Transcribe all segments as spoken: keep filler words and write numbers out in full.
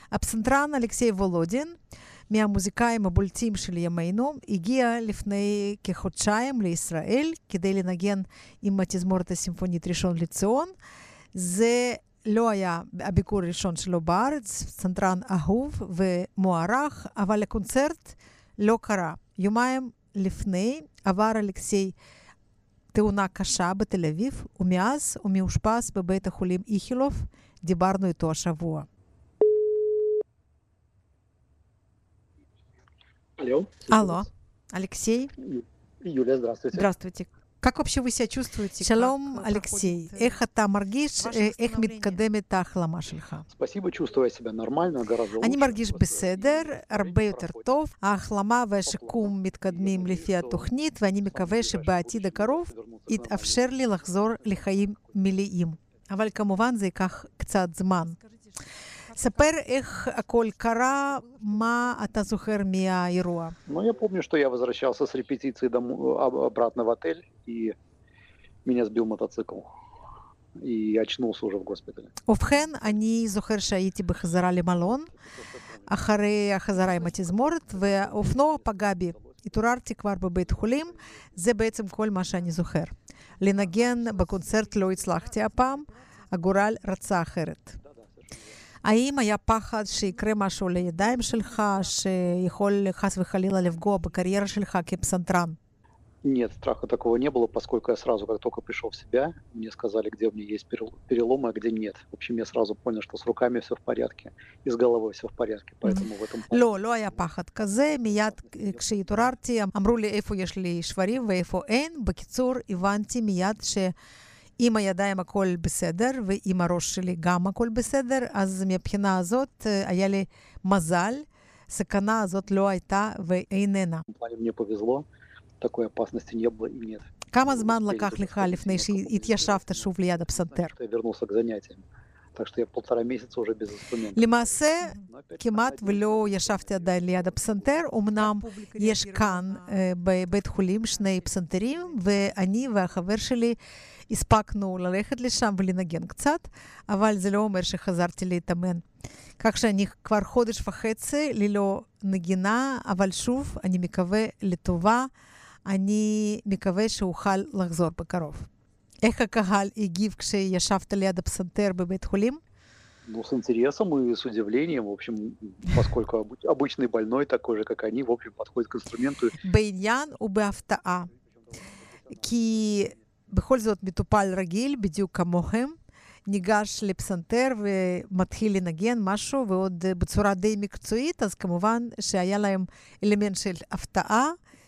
הפסנתרן אלכסיי וולודין, מהמוזיקאים הבולטים של ימינו, הגיע לפני כחודשיים לישראל כדי לנגן עם התזמורת הסימפונית ראשון לציון. זה לא היה הביקור הראשון שלו בארץ, פסנתרן אהוב ומוערך, אבל הקונצרט לא קרה. יומיים לפני עבר אלכסיי תאונה קשה בתל אביב, ומאז הוא מאושפז בבית החולים איכילוב. דיברנו איתו השבוע. Алло. Алло, Алексей. Юлия, здравствуйте. Здравствуйте. Как вообще вы себя чувствуете? שלום, אלכסיי. איך אתה מרגיש? איך מתקדמת ההחלמה שלך? Спасибо, чувствую себя нормально, гораздо лучше. אני מרגיש בסדר, הרבה יותר טוב. ההחלמה והשיקום מתקדמים לפי התוכנית, ואני מקווה שבעתיד הקרוב יתאפשר לי לחזור לחיים מלאים. אבל כמובן זה ייקח קצת זמן. ספר איך הכל קרה, מה אתה זוכר מהאירוע. Ну, я помню, что я возвращался с репетиции домой, обратно в отель, и меня сбил мотоцикл. И очнулся уже в госпитале. ובכן, אני זוכר שהייתי בחזרה למלון, אחרי החזרה עם התזמורת, והאופנוע פגע בי. התעוררתי כבר בבית חולים, זה בעצם כל מה שאני זוכר. לנגן בקונצרט לא הצלחתי הפעם, הגורל רצה אחרת. האם היה פחד שיקרה משהו לידיים שלך, שיכול חס וחלילה לפגוע בקריירה שלך כפסנתרן? Нет, страха такого не было, поскольку я сразу, как только пришел в себя, мне сказали, где у меня есть переломы, а где нет. В общем, я сразу понял, что с руками все в порядке, и с головой все в порядке, поэтому в этом... לא, לא היה פחד כזה. מיד כשהתעוררתי, אמרו לי איפה יש לי שברים ואיפה אין. בקיצור, הבנתי מיד שעם הידיים הכל בסדר, ועם הראש שלי גם הכל בסדר, אז מבחינה הזאת היה לי מזל. סכנה הזאת לא הייתה ואיננה. Мне повезло. такой опасности не было и нет. כמה זמן לקח לך לפני שהתיישבת שוב ליד הפסנתר? Я вернулся к занятиям. Так что я полтора месяца уже без инструментов. למעשה, כמעט ולא ישבתי עדיין ליד הפסנתר. אמנם יש כאן בבית חולים שני פסנתרים, ואני והחבר שלי הספקנו ללכת לשם ולנגן קצת, אבל זה לא אומר שחזרתי להתאמן. כך שאני כבר חודש וחצי ללא נגינה, אבל שוב, אני מקווה לטובה. אני מקווה שאוכל לחזור בקרוב. איך הקהל הגיב כשישבת ליד הפסנתר בבית חולים? Ну, с интересом и с удивлением, в общем, поскольку обычный больной, такой же, как они, в общем, подходит к инструменту. בעניין ובהפתעה. כי בכל זאת מטופל רגיל, בדיוק כמוהם, ניגש לפסנתר ומתחיל לנגן משהו, ועוד בצורה די מקצועית, אז כמובן שהיה להם אלמנט של הפתעה,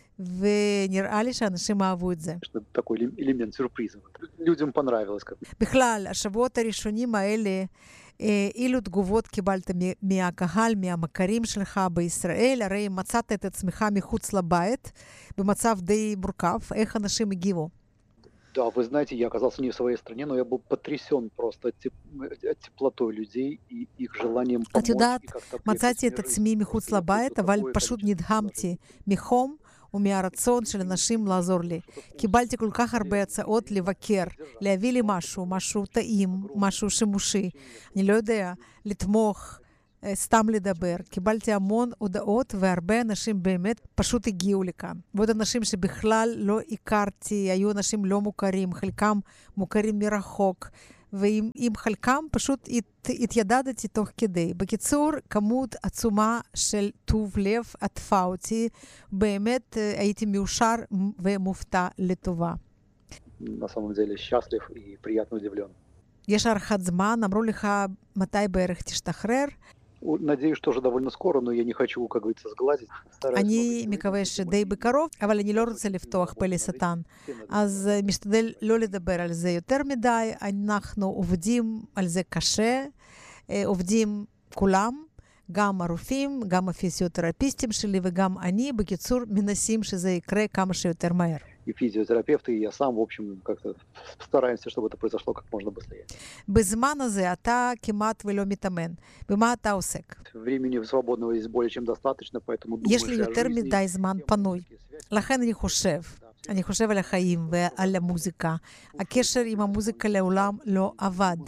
ונראה לי שאנשים אהבו את זה. такой элемент сюрприза. Людям понравилось. בכלל, השבועות הראשונים האלה, אילו תגובות קיבלת מהקהל, מהמכרים שלך בישראל? הרי מצאת את עצמך מחוץ לבית, במצב די מורכב. איך אנשים הגיבו? Да, вы знаете, я оказался не в своей стране, но я был потрясен просто теплотой людей и их желанием помочь. את יודעת, מצאתי את עצמי מחוץ לבית, אבל פשוט נדהמתי מחום ומהרצון של אנשים לעזור לי. קיבלתי כל כך הרבה הצעות לבקר, להביא לי משהו, משהו טעים, משהו שימושי. אני לא יודע, לתמוך, סתם לדבר. קיבלתי המון הודעות, והרבה אנשים באמת פשוט הגיעו לכאן. ועוד אנשים שבכלל לא הכרתי, היו אנשים לא מוכרים, חלקם מוכרים מרחוק, ועם עם חלקם פשוט הת, התיידדתי תוך כדי. בקיצור, כמות עצומה של טוב לב עטפה אותי. באמת הייתי מאושר ומופתע לטובה. На самом деле счастлив и приятно удивлен. יש הערכת זמן, אמרו לך מתי בערך תשתחרר? Надеюсь, что уже довольно скоро, но я не хочу, как говорится, сглазить. אני מקווה שדי בקרוב, אבל אני לא רוצה לפתוח פה לשטן. אז משתדל לא לדבר על זה יותר מדי. אנחנו עובדים על זה קשה, עובדים כולם, גם הרופאים, גם הפיזיותרפיסטים שלי וגם אני. בקיצור, מנסים שזה יקרה כמה שיותר מהר. И физиотерапевты, и я сам, в общем, как-то стараемся, чтобы это произошло как можно быстрее. בזמן הזה אתה כמעט ולא מתאמן. במה אתה עוסק? Времени свободного есть более чем достаточно, поэтому думаю, יש לי יותר מדי זמן פנוי. לכן אני חושב, אני חושב על החיים ועל המוזיקה. הקשר עם המוזיקה לעולם לא עבד.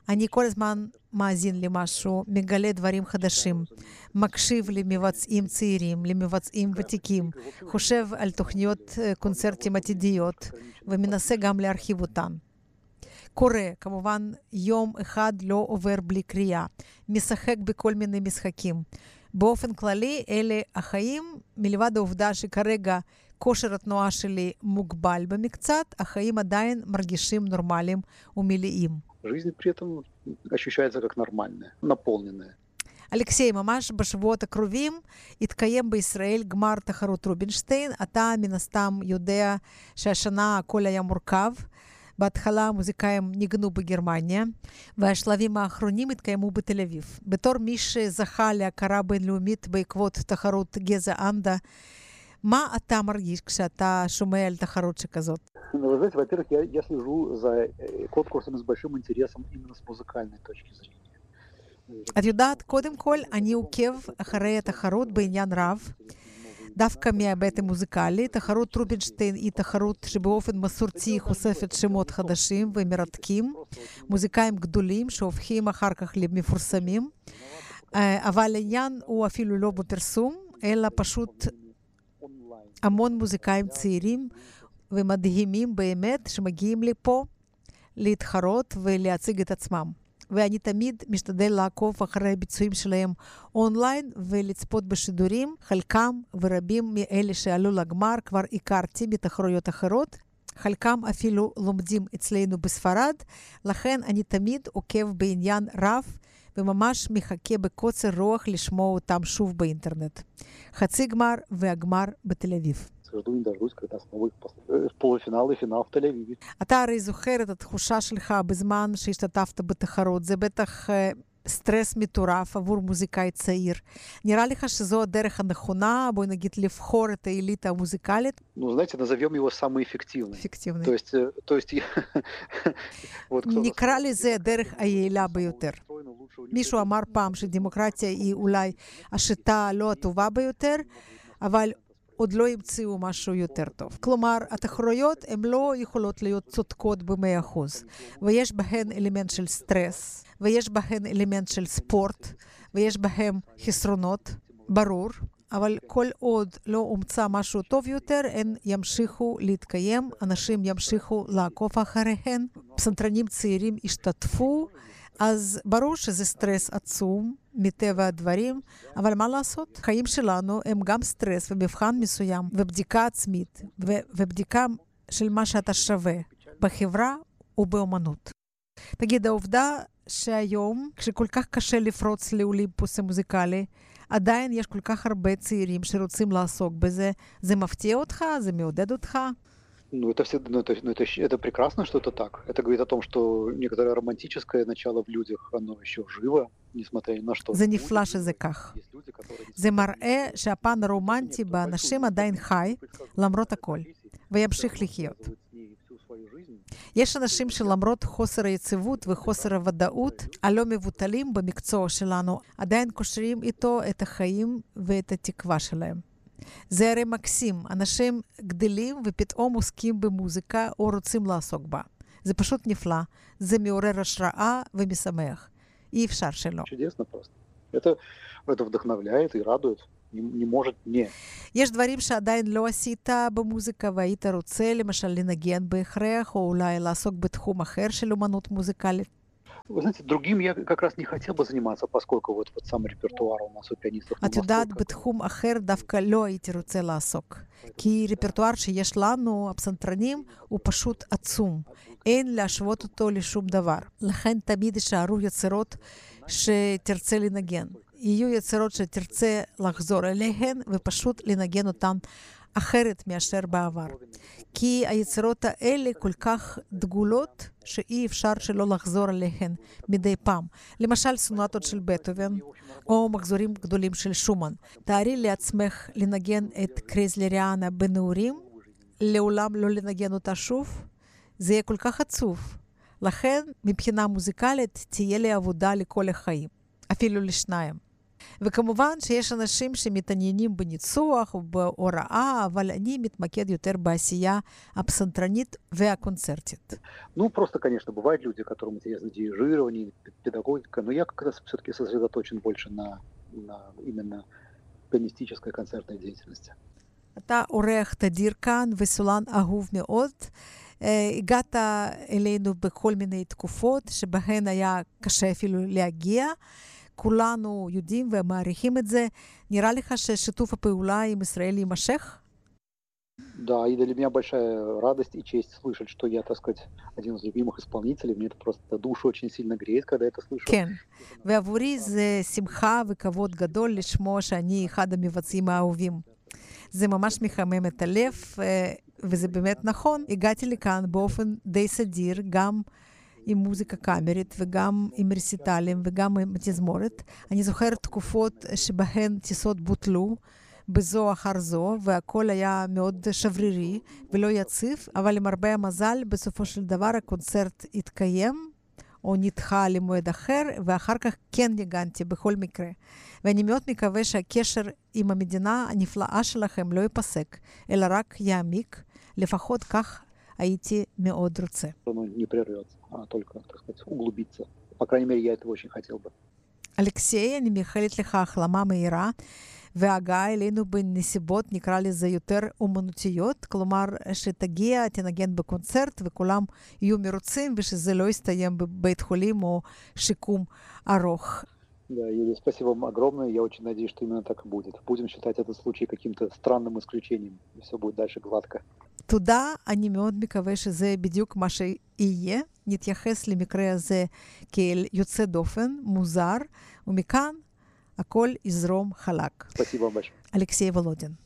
אני כל הזמן מאזין למשהו, מגלה דברים חדשים, מקשיב למבצעים צעירים, למבצעים ותיקים, חושב על תוכניות קונצרטים עתידיות, ומנסה גם להרחיב אותן. קורא, כמובן, יום אחד לא עובר בלי קריאה, משחק בכל מיני משחקים. באופן כללי, אלה החיים, מלבד העובדה שכרגע כושר התנועה שלי מוגבל במקצת, החיים עדיין מרגישים נורמליים ומלאים. Жизнь при этом ощущается как нормальная, наполненная. אלכסיי, ממש בשבועות הקרובים התקיים בישראל גמר תחרות רובינשטיין. אתה מן הסתם יודע שהשנה הכל היה מורכב. בהתחלה המוזיקאים ניגנו בגרמניה, והשלבים האחרונים התקיימו בתל אביב. בתור מי שזכה להכרה בינלאומית בעקבות תחרות גזע אנדה, מה אתה מרגיש כשאתה שומע על תחרות שכזאת? Ну, вы знаете, во-первых, я, я слежу за конкурсом с большим интересом именно с музыкальной точки зрения. את יודעת, קודם כל, אני עוקב אחרי התחרות בעניין רב, דווקא מההיבט המוזיקלי. תחרות רובינשטיין היא תחרות שבאופן מסורתי חושפת שמות חדשים ומרתקים, מוזיקאים גדולים שהופכים אחר כך למפורסמים, אבל העניין הוא אפילו לא בפרסום, אלא פשוט המון מוזיקאים צעירים ומדהימים באמת שמגיעים לפה להתחרות ולהציג את עצמם. ואני תמיד משתדל לעקוב אחרי הביצועים שלהם אונליין ולצפות בשידורים. חלקם ורבים מאלה שעלו לגמר כבר הכרתי בתחרויות אחרות. חלקם אפילו לומדים אצלנו בספרד. לכן אני תמיד עוקב בעניין רב וממש מחכה בקוצר רוח לשמוע אותם שוב באינטרנט. חצי גמר והגמר בתל אביב. Жду не дождусь, когда снова в полуфинал и финал в Тель-Авиве. אתה הרי זוכר את התחושה שלך בזמן שהשתתפת בתחרות. זה בטח סטרס מטורף עבור מוזיקאי צעיר. נראה לך שזו הדרך הנכונה, בואי נגיד, לבחור את האליטה המוזיקלית? Ну, знаете, назовем его самый эффективный. אפקטיבני. То есть, то есть, вот кто נקרא לזה הדרך היעילה ביותר. מישהו אמר פעם שדמוקרטיה היא אולי השיטה הלא הטובה ביותר, אבל עוד לא המציאו משהו יותר טוב. כלומר, התחרויות הן לא יכולות להיות צודקות ב-מאה אחוז, ויש בהן אלמנט של סטרס, ויש בהן אלמנט של ספורט, ויש בהן חסרונות, ברור, אבל כל עוד לא הומצא משהו טוב יותר, הן ימשיכו להתקיים, אנשים ימשיכו לעקוב אחריהן, פסנתרנים צעירים השתתפו, אז ברור שזה סטרס עצום מטבע הדברים, אבל מה לעשות? חיים שלנו הם גם סטרס ומבחן מסוים, ובדיקה עצמית, ו- ובדיקה של מה שאתה שווה בחברה ובאומנות. תגיד, העובדה שהיום, כשכל כך קשה לפרוץ לאולימפוס המוזיקלי, עדיין יש כל כך הרבה צעירים שרוצים לעסוק בזה, זה מפתיע אותך? זה מעודד אותך? Ну, это всегда, ну, это, ну, это, это прекрасно, что это так. Это говорит о том, что некоторое романтическое начало в людях, оно еще живо, несмотря ни на что. זה נפלא שזה כך. זה מראה שהפן הרומנטי באנשים עדיין חי, למרות הכל, וימשיך לחיות. יש אנשים שלמרות חוסר היציבות וחוסר הוודאות הלא מבוטלים במקצוע שלנו, עדיין קושרים איתו את החיים ואת התקווה שלהם. זה הרי מקסים, אנשים גדלים ופתאום עוסקים במוזיקה או רוצים לעסוק בה. זה פשוט נפלא, זה מעורר השראה ומשמח. אי אפשר שלא. Чудесно просто. Это, это вдохновляет и радует. Не, не может не. יש דברים שעדיין לא עשית במוזיקה והיית רוצה, למשל לנגן בהכרח, או אולי לעסוק בתחום אחר של אומנות מוזיקלית? Вы знаете, другим я как раз не хотел бы заниматься, поскольку вот, вот сам репертуар у нас у пианистов... את יודעת, בתחום אחר דווקא לא הייתי רוצה לעסוק. כי רפרטואר שיש לנו, הפסנתרנים, הוא פשוט עצום. אין להשוות אותו לשום דבר. לכן תמיד יישארו יצירות שתרצה לנגן. יהיו יצירות שתרצה לחזור אליהן ופשוט לנגן אותן אחרת מאשר בעבר. כי היצירות האלה כל כך דגולות שאי אפשר שלא לחזור עליהן מדי פעם. למשל סונטות של בטהובן או מחזורים גדולים של שומן. תארי לעצמך לנגן את קרייזלריאנה בנעורים, לעולם לא לנגן אותה שוב. זה יהיה כל כך עצוב. לכן מבחינה מוזיקלית תהיה לי עבודה לכל החיים, אפילו לשניים. וכמובן שיש אנשים שמתעניינים בניצוח ובהוראה, אבל אני מתמקד יותר בעשייה הפסנתרנית והקונצרטית. Ну, просто, конечно, бывают люди, которым интересно дирижирование, педагогика, но я как раз все-таки сосредоточен больше на, на именно пианистической концертной деятельности. אתה עורך תדיר כאן וסולן אהוב מאוד. הגעת אלינו בכל מיני תקופות שבהן היה קשה אפילו להגיע. כולנו יודעים ומעריכים את זה. נראה לך ששיתוף הפעולה עם ישראל יימשך? Да, и для меня большая радость и честь слышать, что я, так сказать, один из любимых исполнителей. Мне это просто душу очень сильно греет, когда это слышу. כן, ועבורי זה שמחה וכבוד גדול לשמוע שאני אחד המבצעים האהובים. זה ממש מחמם את הלב, וזה באמת נכון. הגעתי לכאן באופן די סדיר, גם עם מוזיקה קאמרית וגם עם רסיטלים וגם עם תזמורת. אני זוכרת תקופות שבהן טיסות בוטלו בזו אחר זו, והכל היה מאוד שברירי ולא יציב, אבל עם הרבה המזל, בסופו של דבר הקונצרט התקיים, או נדחה למועד אחר, ואחר כך כן ניגנתי בכל מקרה. ואני מאוד מקווה שהקשר עם המדינה הנפלאה שלכם לא ייפסק, אלא רק יעמיק, לפחות כך הייתי מאוד רוצה. Ну, не прервется, а только, так сказать, углубиться. По крайней мере, я этого очень хотел бы. אלכסיי, אני מאחלת לך החלמה מהירה, והגעה אלינו בנסיבות, נקרא לזה יותר אומנותיות, כלומר שתגיע, תנגן בקונצרט וכולם יהיו מרוצים, ושזה לא יסתיים בבית חולים או שיקום ארוך. Да, Юлия, спасибо вам огромное. Я очень надеюсь, что именно так и будет. Будем считать этот случай каким-то странным исключением, и все будет дальше гладко. תודה, אני מאוד מקווה שזה בדיוק מה שיהיה. נתייחס למקרה הזה כאל יוצא דופן, מוזר, ומכאן הכל יזרום חלק. Спасибо вам большое. אלכסיי וולודין.